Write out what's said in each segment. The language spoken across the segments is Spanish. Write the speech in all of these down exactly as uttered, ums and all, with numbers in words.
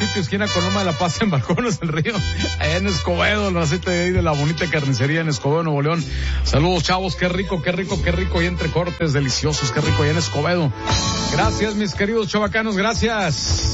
Sitio, esquina Coloma de la Paz, en Balcones del Río, allá en Escobedo, el racete de ahí de la bonita carnicería en Escobedo, Nuevo León. Saludos, chavos, qué rico, qué rico, qué rico, y entre cortes deliciosos, qué rico allá en Escobedo. Gracias, mis queridos chavacanos, gracias.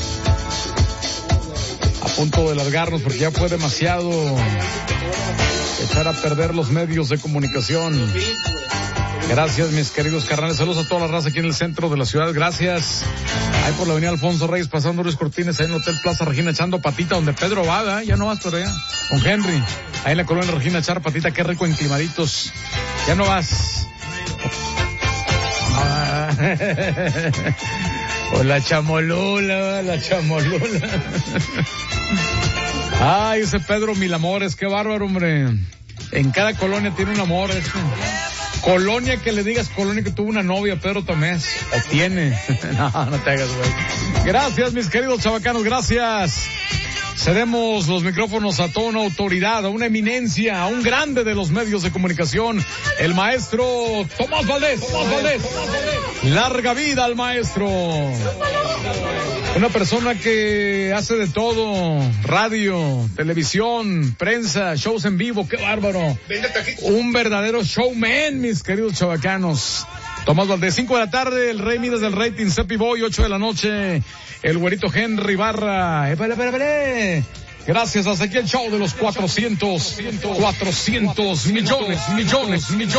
A punto de largarnos porque ya fue demasiado echar a perder los medios de comunicación. Gracias, mis queridos carnales. Saludos a toda la raza aquí en el centro de la ciudad. Gracias. Ahí por la avenida Alfonso Reyes, pasando Luis Cortines, ahí en el Hotel Plaza Regina, echando patita, donde Pedro va, ¿eh? Ya no vas por allá. Con Henry. Ahí en la colonia Regina, echar patita, qué rico, enclimaditos. Ya no vas. Ah. O la chamolula, la chamolula. Ay, ese Pedro Mil Amores, qué bárbaro, hombre. En cada colonia tiene un amor, este. Colonia que le digas colonia que tuvo una novia, Pedro Tomés. O tiene. No, no te hagas, güey. Gracias, mis queridos chavacanos, gracias. Cedemos los micrófonos a toda una autoridad, a una eminencia, a un grande de los medios de comunicación, el maestro Tomás Valdés. Tomás Valdés. Larga vida al maestro. Una persona que hace de todo, radio, televisión, prensa, shows en vivo, qué bárbaro. Un verdadero showman, mis queridos chavacanos. Tomás Valdés, cinco de la tarde, el Rey Midas del rating, Cepi Boy, ocho de la noche, el güerito Henry Barra. ¡Epale, epale, epale! Gracias, hasta aquí el show de los cuatrocientos, cuatrocientos millones, millones, millones.